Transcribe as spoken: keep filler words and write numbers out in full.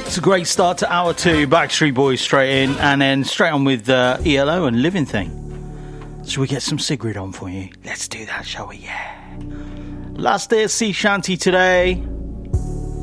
It's a great start to hour two. Backstreet Boys straight in, and then straight on with uh, E L O and Living Thing. Shall we get some Sigrid on for you? Let's do that, shall we? Yeah. Last day of Sea Shanty today.